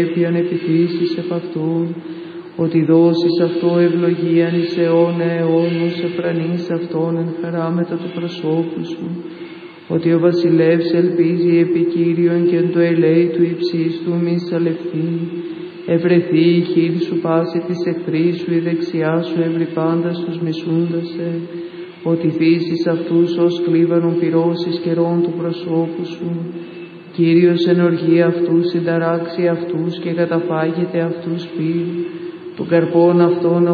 έπιαν επιθύσεις επ' αυτόν, ότι δώσεις αυτό ευλογίαν εις αιώνα αιώνους, εφρανείς αυτόν εν χαράμετα του προσώπου σου, ότι ο βασιλεύς ελπίζει επί Κύριον και εν το ελέη του υψίστου μη σαλευθεί. Ευρεθεί η χείρ σου πάση της εχθρής σου, η δεξιά σου εύρη πάντας τους μισούντασε, ότι θύσεις αυτούς ως κλίβανον πυρώσεις καιρών του προσώπου σου. Κύριος εν οργή αυτούς συνταράξει αυτούς και καταφάγεται αυτούς πύρ, του καρπών αυτών